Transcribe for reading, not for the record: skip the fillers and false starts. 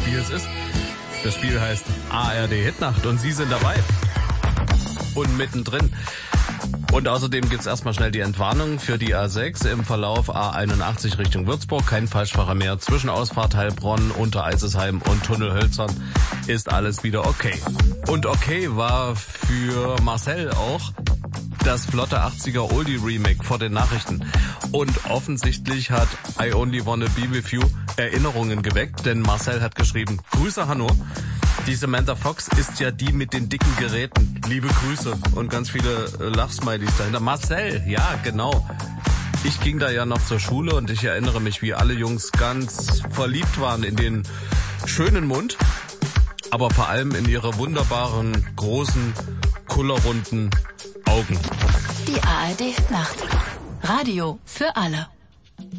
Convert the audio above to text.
wie es ist. Das Spiel heißt ARD Hitnacht und Sie sind dabei. Und mittendrin. Und außerdem gibt's erstmal schnell die Entwarnung für die A6 im Verlauf A81 Richtung Würzburg. Kein Falschfahrer mehr. Zwischen Ausfahrt Heilbronn, Untereisesheim und Tunnel Hölzern ist alles wieder okay. Und okay war für Marcel auch das flotte 80er Oldie Remake vor den Nachrichten. Und offensichtlich hat I Only Wanna Be With You Erinnerungen geweckt, denn Marcel hat geschrieben: Grüße Hanno. Die Samantha Fox ist ja die mit den dicken Geräten. Liebe Grüße und ganz viele Lachsmilies dahinter. Marcel, ja genau. Ich ging da ja noch zur Schule und ich erinnere mich, wie alle Jungs ganz verliebt waren in den schönen Mund, aber vor allem in ihre wunderbaren, großen, kullerrunden Augen. Die ARD Nacht. Radio für alle.